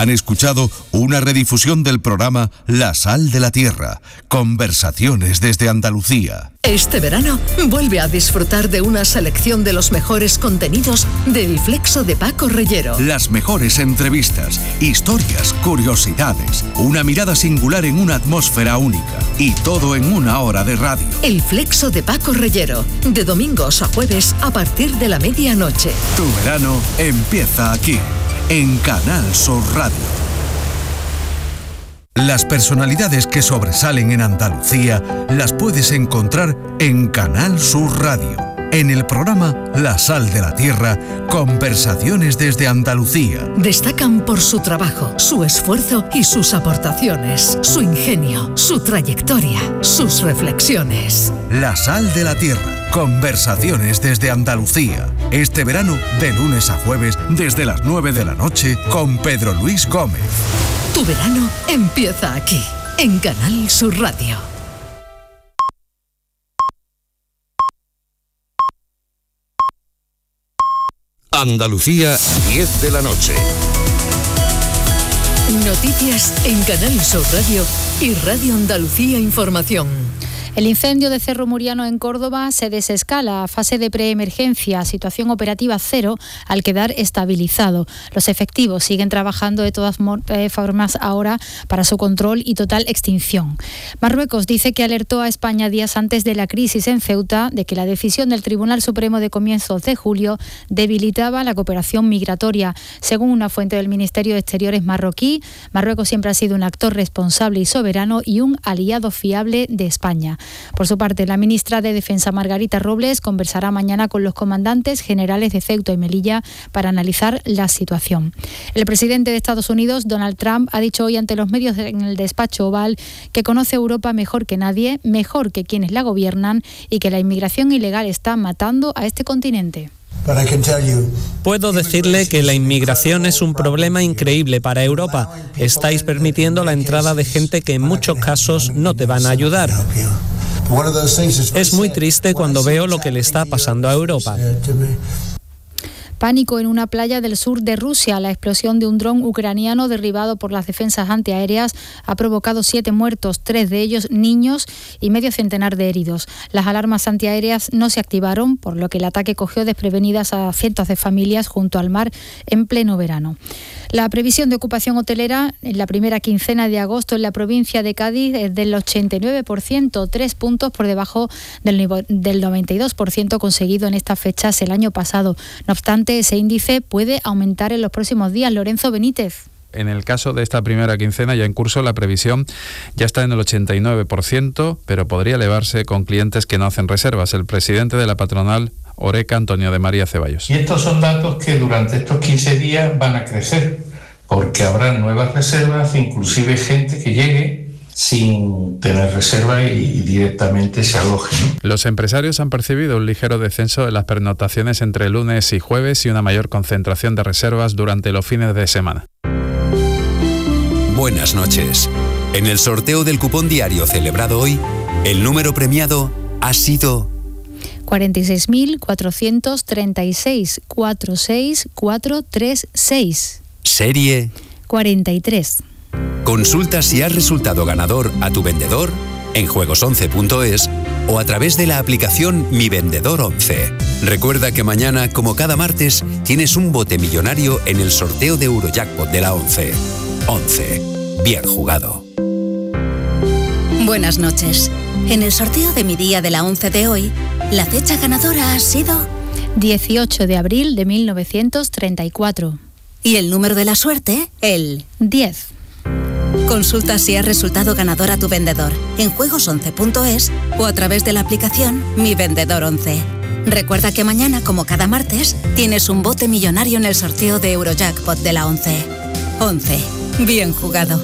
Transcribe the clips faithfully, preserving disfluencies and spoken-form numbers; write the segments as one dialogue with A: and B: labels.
A: Han escuchado una redifusión del programa La Sal de la Tierra, conversaciones desde Andalucía.
B: Este verano vuelve a disfrutar de una selección de los mejores contenidos del Flexo de Paco Reyero.
A: Las mejores entrevistas, historias, curiosidades, una mirada singular en una atmósfera única y todo en una hora de radio.
B: El Flexo de Paco Reyero, de domingos a jueves a partir de la medianoche.
A: Tu verano empieza aquí, en Canal Sur Radio. Las personalidades que sobresalen en Andalucía las puedes encontrar en Canal Sur Radio, en el programa La Sal de la Tierra, conversaciones desde Andalucía.
B: Destacan por su trabajo, su esfuerzo y sus aportaciones, su ingenio, su trayectoria, sus reflexiones.
A: La Sal de la Tierra, conversaciones desde Andalucía. Este verano, de lunes a jueves, desde las nueve de la noche, con Pedro Luis Gómez.
B: Tu verano empieza aquí, en Canal Sur Radio.
C: Andalucía, diez de la noche.
B: Noticias en Canal Sur Radio y Radio Andalucía Información.
D: El incendio de Cerro Muriano en Córdoba se desescala a fase de preemergencia, situación operativa cero, al quedar estabilizado. Los efectivos siguen trabajando de todas formas ahora para su control y total extinción. Marruecos dice que alertó a España días antes de la crisis en Ceuta de que la decisión del Tribunal Supremo de comienzos de julio debilitaba la cooperación migratoria. Según una fuente del Ministerio de Exteriores marroquí, Marruecos siempre ha sido un actor responsable y soberano y un aliado fiable de España. Por su parte, la ministra de Defensa, Margarita Robles, conversará mañana con los comandantes generales de Ceuta y Melilla para analizar la situación. El presidente de Estados Unidos, Donald Trump, ha dicho hoy ante los medios en el despacho Oval que conoce Europa mejor que nadie, mejor que quienes la gobiernan, y que la inmigración ilegal está matando a este continente.
E: Puedo decirle que la inmigración es un problema increíble para Europa. Estáis permitiendo la entrada de gente que en muchos casos no te van a ayudar. Es muy triste cuando veo lo que le está pasando a Europa.
D: Pánico en una playa del sur de Rusia. La explosión de un dron ucraniano derribado por las defensas antiaéreas ha provocado siete muertos, tres de ellos niños y medio centenar de heridos. Las alarmas antiaéreas no se activaron, por lo que el ataque cogió desprevenidas a cientos de familias junto al mar en pleno verano. La previsión de ocupación hotelera en la primera quincena de agosto en la provincia de Cádiz es del ochenta y nueve por ciento, tres puntos por debajo del, nivel, del noventa y dos por ciento conseguido en estas fechas el año pasado. No obstante, ese índice puede aumentar en los próximos días. Lorenzo Benítez.
F: En el caso de esta primera quincena ya en curso, la previsión ya está en el ochenta y nueve por ciento, pero podría elevarse con clientes que no hacen reservas. El presidente de la patronal Oreca, Antonio de María Ceballos.
G: Y estos son datos que durante estos quince días van a crecer, porque habrá nuevas reservas, inclusive gente que llegue sin tener reserva y directamente se aloje, ¿no?
F: Los empresarios han percibido un ligero descenso de las pernoctaciones entre lunes y jueves y una mayor concentración de reservas durante los fines de semana.
C: Buenas noches. En el sorteo del cupón diario celebrado hoy, el número premiado ha sido
D: cuarenta y seis mil cuatrocientos treinta y seis, cuarenta y seis mil cuatrocientos treinta y seis.
C: Serie
D: cuarenta y tres.
C: Consulta si has resultado ganador a tu vendedor en juegos once punto es o a través de la aplicación Mi Vendedor once. Recuerda que mañana, como cada martes, tienes un bote millonario en el sorteo de Eurojackpot de la once. once. Bien jugado.
H: Buenas noches. En el sorteo de mi día de la once de hoy, la fecha ganadora ha sido
D: dieciocho de abril de mil novecientos treinta y cuatro.
H: Y el número de la suerte, el
D: diez.
H: Consulta si has resultado ganador a tu vendedor en juegos once punto es o a través de la aplicación Mi Vendedor once. Recuerda que mañana, como cada martes, tienes un bote millonario en el sorteo de Eurojackpot de la once. once. Bien jugado.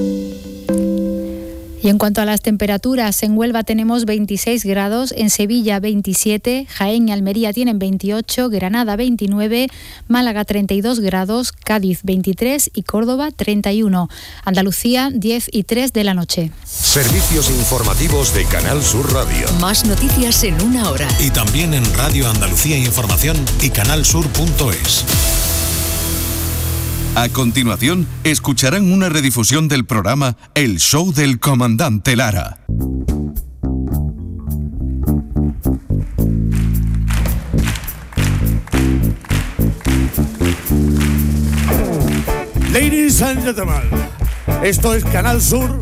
D: Y en cuanto a las temperaturas, en Huelva tenemos veintiséis grados, en Sevilla veintisiete, Jaén y Almería tienen veintiocho, Granada veintinueve, Málaga treinta y dos grados, Cádiz veintitrés y Córdoba treinta y uno. Andalucía diez y tres de la noche.
C: Servicios informativos de Canal Sur Radio.
B: Más noticias en una hora.
I: Y también en Radio Andalucía Información y canal sur punto es.
A: A continuación, escucharán una redifusión del programa El Show del Comandante Lara.
I: Ladies and gentlemen, esto es Canal Sur